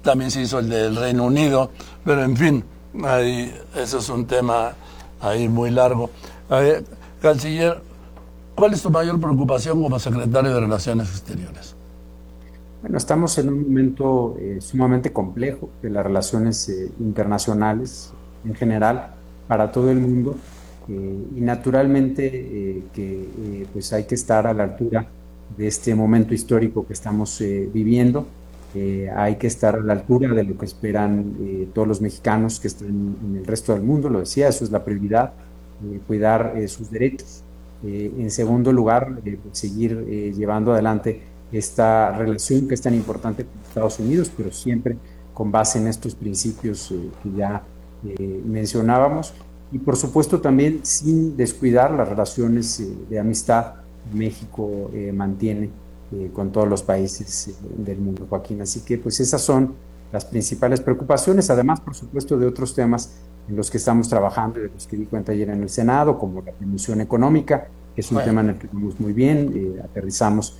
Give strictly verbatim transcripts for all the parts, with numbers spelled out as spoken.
también se hizo el del Reino Unido, pero en fin, ahí, eso es un tema ahí muy largo. Eh, Canciller, ¿cuál es tu mayor preocupación como secretario de Relaciones Exteriores? Bueno, estamos en un momento eh, sumamente complejo de las relaciones eh, internacionales en general para todo el mundo eh, y naturalmente eh, que eh, pues hay que estar a la altura de este momento histórico que estamos eh, viviendo. Eh, hay que estar a la altura de lo que esperan eh, todos los mexicanos que están en el resto del mundo, lo decía, eso es la prioridad, eh, cuidar eh, sus derechos. Eh, en segundo lugar, eh, seguir eh, llevando adelante esta relación que es tan importante con Estados Unidos, pero siempre con base en estos principios eh, que ya eh, mencionábamos. Y por supuesto también sin descuidar las relaciones eh, de amistad que México eh, mantiene eh, con todos los países eh, del mundo, Joaquín. Así que pues esas son las principales preocupaciones, además por supuesto de otros temas en los que estamos trabajando, de los que di cuenta ayer en el Senado, como la promoción económica, que es un bueno. tema en el que vamos muy bien, eh, aterrizamos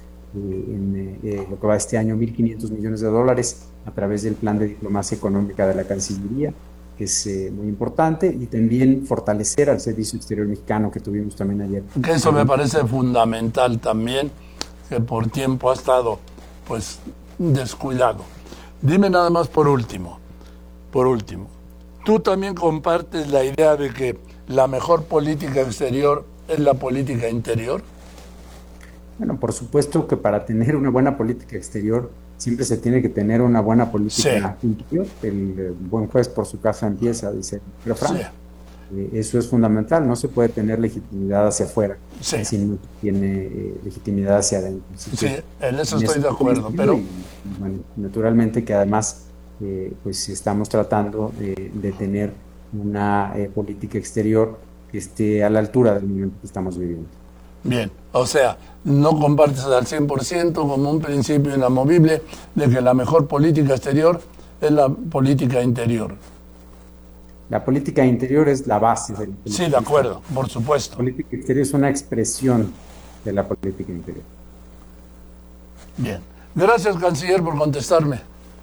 en eh, lo que va este año, mil quinientos millones de dólares a través del plan de diplomacia económica de la Cancillería, que es eh, muy importante, y también fortalecer al Servicio Exterior Mexicano que tuvimos también ayer. Que eso me parece fundamental también, que por tiempo ha estado pues descuidado. Dime nada más por último, por último, ¿tú también compartes la idea de que la mejor política exterior es la política interior? Bueno, por supuesto que para tener una buena política exterior siempre se tiene que tener una buena política sí. interior. El, el buen juez por su casa empieza, dice el refrán. Sí. Eh, eso es fundamental, no se puede tener legitimidad hacia afuera sí. si no tiene eh, legitimidad hacia adentro. Así sí, que, en eso en estoy de acuerdo, pero... Y, bueno, naturalmente que además eh, pues estamos tratando de, de tener una eh, política exterior que esté a la altura del momento que estamos viviendo. Bien, o sea, no compartes al cien por ciento como un principio inamovible de que la mejor política exterior es la política interior. La política interior es la base de la política. Sí, de acuerdo, por supuesto. La política exterior es una expresión de la política interior. Bien. Gracias, canciller, por contestarme.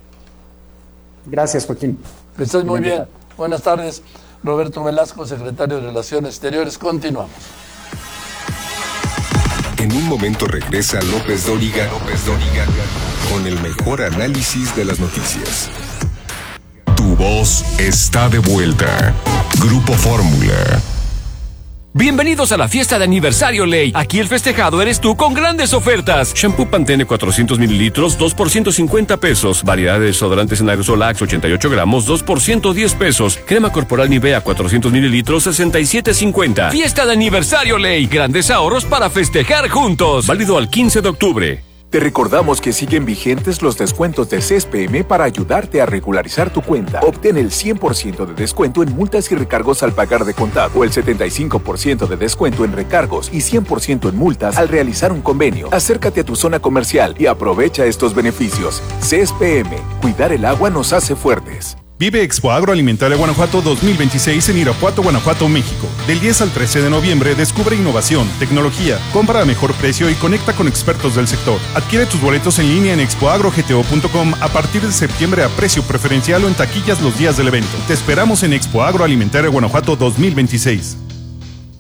Gracias, Joaquín. Que estés muy bien. Buenas tardes. Roberto Velasco, secretario de Relaciones Exteriores. Continuamos. En un momento regresa López Dóriga, López Dóriga con el mejor análisis de las noticias. Tu voz está de vuelta. Grupo Fórmula. Bienvenidos a la fiesta de aniversario Ley. Aquí el festejado eres tú con grandes ofertas. Shampoo Pantene cuatrocientos mililitros, dos por ciento cincuenta pesos. Variedad de desodorantes en aerosol Axe ochenta y ocho gramos, dos por ciento diez pesos. Crema corporal Nivea cuatrocientos mililitros, sesenta y siete cincuenta. Fiesta de aniversario Ley. Grandes ahorros para festejar juntos. Válido al quince de octubre. Te recordamos que siguen vigentes los descuentos de C E S P M para ayudarte a regularizar tu cuenta. Obtén el cien por ciento de descuento en multas y recargos al pagar de contado, o el setenta y cinco por ciento de descuento en recargos y cien por ciento en multas al realizar un convenio. Acércate a tu zona comercial y aprovecha estos beneficios. C E S P M. Cuidar el agua nos hace fuertes. Vive Expo Agroalimentaria Guanajuato dos mil veintiséis en Irapuato, Guanajuato, México. Del diez al trece de noviembre descubre innovación, tecnología, compra a mejor precio y conecta con expertos del sector. Adquiere tus boletos en línea en expo agro g t o punto com a partir de septiembre a precio preferencial o en taquillas los días del evento. Te esperamos en Expo Agroalimentaria Guanajuato dos mil veintiséis.